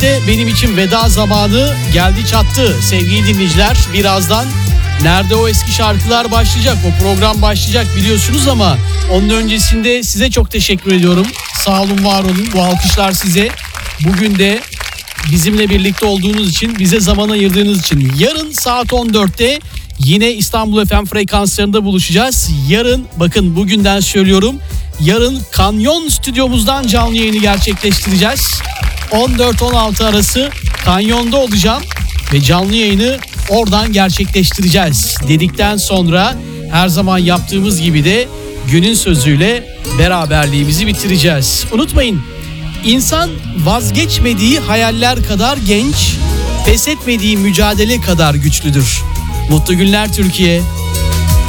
saatte benim için veda zamanı geldi çattı. Sevgili dinleyiciler, birazdan Nerede O Eski Şarkılar başlayacak. O program başlayacak biliyorsunuz ama onun öncesinde size çok teşekkür ediyorum. Sağ olun, var olun. Bu alkışlar size. Bugün de bizimle birlikte olduğunuz için, bize zaman ayırdığınız için. Yarın saat 14'te yine İstanbul FM frekanslarında buluşacağız. Yarın, bakın bugünden söylüyorum, yarın Kanyon stüdyomuzdan canlı yayını gerçekleştireceğiz. 14-16 arası Kanyon'da olacağım ve canlı yayını oradan gerçekleştireceğiz dedikten sonra her zaman yaptığımız gibi de günün sözüyle beraberliğimizi bitireceğiz. Unutmayın, insan vazgeçmediği hayaller kadar genç, pes etmediği mücadele kadar güçlüdür. Mutlu günler Türkiye.